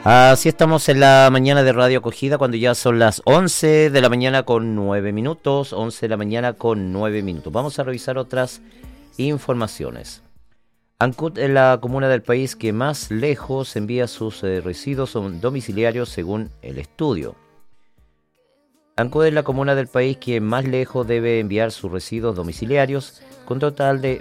Así estamos en la mañana de Radio Acogida cuando ya son las 11 de la mañana con 9 minutos, 11 de la mañana con 9 minutos. Vamos a revisar otras informaciones. Ancud es la comuna del país que más lejos envía sus residuos domiciliarios según el estudio. Ancud es la comuna del país que más lejos debe enviar sus residuos domiciliarios, con total de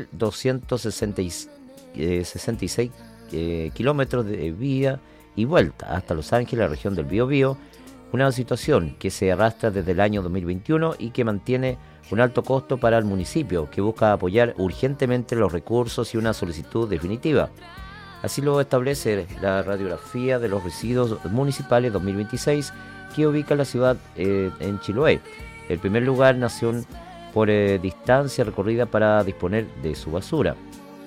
1.266 kilómetros de vía y vuelta hasta Los Ángeles, la región del Biobío, una situación que se arrastra desde el año 2021 y que mantiene un alto costo para el municipio, que busca apoyar urgentemente los recursos y una solicitud definitiva. Así lo establece la radiografía de los residuos municipales 2026, que ubica la ciudad en Chiloé. El primer lugar, nación por distancia recorrida para disponer de su basura.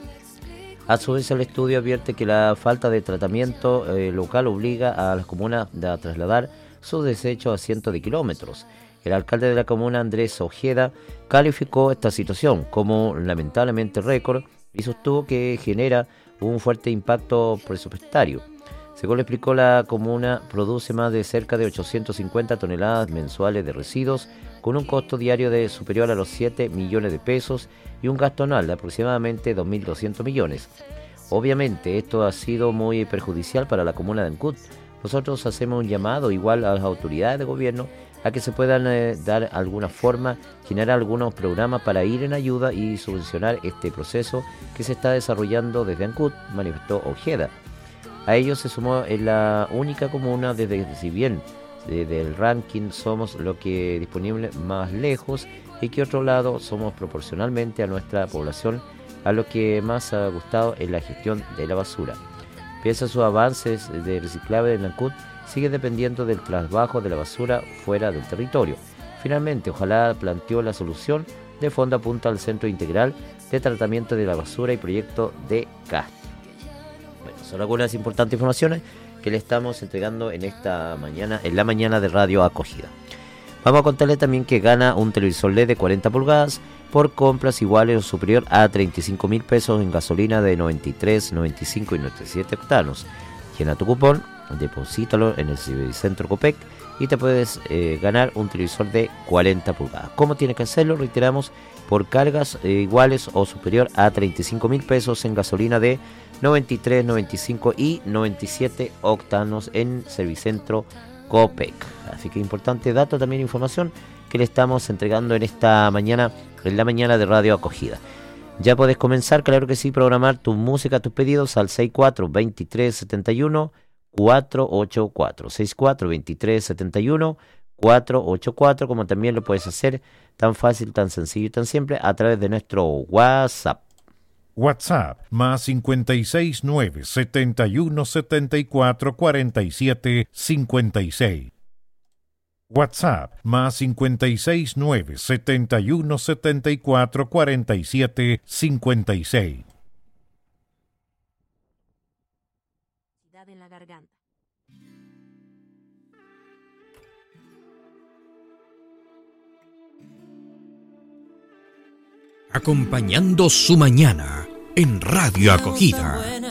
A su vez, el estudio advierte que la falta de tratamiento local obliga a las comunas a trasladar sus desechos a cientos de kilómetros. El alcalde de la comuna, Andrés Ojeda, calificó esta situación como lamentablemente récord y sostuvo que genera un fuerte impacto presupuestario. Según le explicó, la comuna produce más de cerca de 850 toneladas mensuales de residuos, con un costo diario de superior a los 7 millones de pesos y un gasto anual de aproximadamente 2.200 millones. Obviamente esto ha sido muy perjudicial para la comuna de Ancud. Nosotros hacemos un llamado igual a las autoridades de gobierno a que se puedan dar alguna forma, generar algunos programas para ir en ayuda y subvencionar este proceso que se está desarrollando desde Ancud, manifestó Ojeda. A ello se sumó en la única comuna si bien desde el ranking somos lo que disponible más lejos y que otro lado somos proporcionalmente a nuestra población a lo que más ha gustado en la gestión de la basura. Pese a sus avances de reciclaje en Ancud, sigue dependiendo del trabajo de la basura fuera del territorio. Finalmente, ojalá planteó la solución de fondo apunta al Centro Integral de Tratamiento de la Basura y Proyecto de Castro. Bueno, son algunas importantes informaciones que le estamos entregando en esta mañana, en la mañana de Radio Acogida. Vamos a contarle también que gana un televisor LED de 40 pulgadas por compras iguales o superior a 35.000 pesos en gasolina de 93, 95 y 97 octanos. Llena tu cupón, deposítalo en el Servicentro Copec y te puedes ganar un televisor de 40 pulgadas. ¿Cómo tienes que hacerlo? Reiteramos, por cargas iguales o superior a 35.000 pesos en gasolina de 93, 95 y 97 octanos en Servicentro Copec. Así que importante dato, también información que le estamos entregando en esta mañana, en la mañana de Radio Acogida. Ya podés comenzar, claro que sí, programar tu música, tus pedidos al 64-2371 484, 64-2371 484, como también lo puedes hacer tan fácil, tan sencillo y tan simple a través de nuestro WhatsApp. WhatsApp más 569 71 74 47 56. WhatsApp más 569 71 74 47 56. En la garganta. Acompañando su mañana en Radio Acogida.